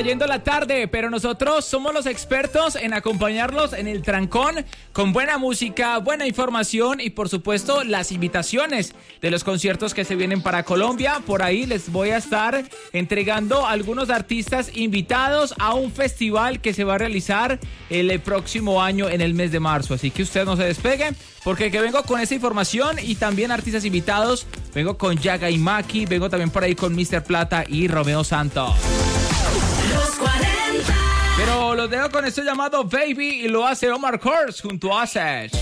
cayendo la tarde, pero nosotros somos los expertos en acompañarlos en el trancón con buena música, buena información y por supuesto las invitaciones de los conciertos que se vienen para Colombia. Por ahí les voy a estar entregando algunos artistas invitados a un festival que se va a realizar el próximo año en el mes de marzo. Así que usted no se despegue porque que vengo con esa información y también artistas invitados. Vengo con Yaga y Maki, vengo también por ahí con Mr. Plata y Romeo Santos. Los 40. Pero los dejo con esto llamado Baby y lo hace Omar Kurz junto a Asesh.